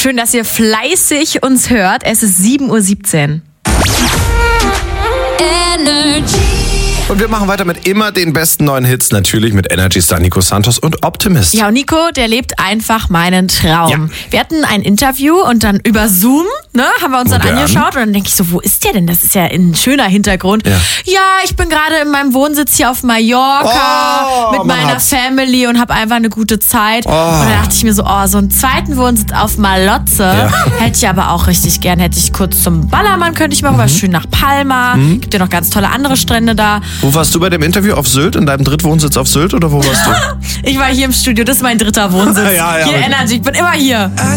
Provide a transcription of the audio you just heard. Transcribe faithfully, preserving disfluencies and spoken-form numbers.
Schön, dass ihr fleißig uns hört. Es ist sieben Uhr siebzehn. Energy. Und wir machen weiter mit immer den besten neuen Hits, natürlich mit Energy Star Nico Santos und Optimist. Ja, und Nico, der lebt einfach meinen Traum. Ja. Wir hatten ein Interview und dann über Zoom, ne, haben wir uns dann Modern. angeschaut und dann denke ich so, wo ist der denn? Das ist ja ein schöner Hintergrund. Ja. Ja, ich bin gerade in meinem Wohnsitz hier auf Mallorca Oh, mit man meiner hat's. Family und habe einfach eine gute Zeit. Oh. Und da dachte ich mir so, oh, so einen zweiten Wohnsitz auf Malotze Ja. hätte ich aber auch richtig gern. Hätte ich kurz zum Ballermann, könnte ich mal rüber, schön nach Palma. Gibt ja noch ganz tolle andere Strände da. Wo warst du bei dem Interview? Auf Sylt? In deinem Drittwohnsitz auf Sylt oder wo warst du? Ich war hier im Studio, das ist mein dritter Wohnsitz. Ja, ja, hier aber- Energy, ich bin immer hier.